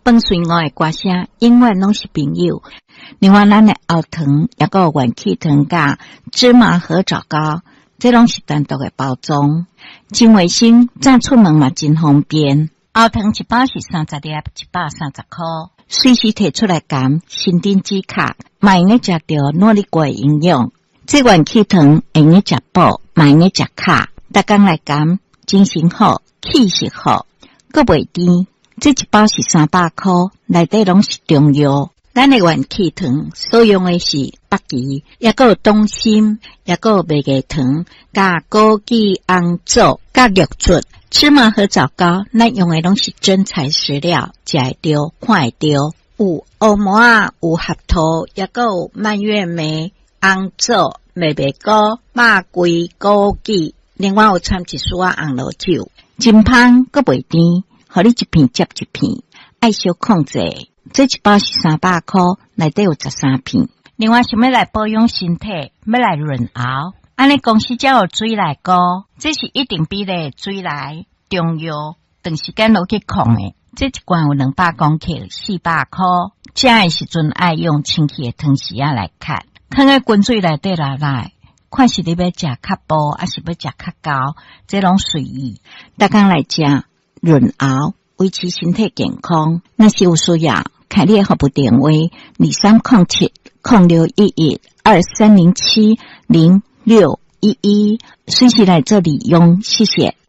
饭随我的歌声永远拢是朋友。另外，咱的熬糖也个元气糖甲芝麻和枣糕，这拢是单独的包装，真卫生，早出门嘛真方便。熬糖一包是30粒，130块，随时摕出来减，身体止卡，嘛用个食到努力过的营养。这元气糖用个食补，嘛用个食卡，逐工来减，精神好，气色好，阁袂甜。这一包是300块，内底拢是中药。咱的元气糖所用的是北芪，也个有冬参，也个有麦芽糖，加枸杞、红枣，加玉竹。芝麻和枣糕，咱用的拢是真材实料，食会着，看会着。有黑木仔，有合桃，也个有蔓越莓、红枣、麦芽糕、肉桂、枸杞，另外有掺一丝红萝酒，真香，阁袂甜。互你一片接一片，爱小控制。这一包是300块，内底有13片。另外，想要来保养身体，要来润喉，安尼公司才有水来膏，这是一定比例水来中药，长时间落去控的。这一罐有200公克，400块。食的时阵爱用清气的汤匙来咳，放在滚水内底来。看是你要食较薄，还是要食较高，这拢随意。逐工来食。润喉，维持身体健康。若是有需要，开你的服务电话：2307-0611-2307-0611，随时来做利用。谢谢。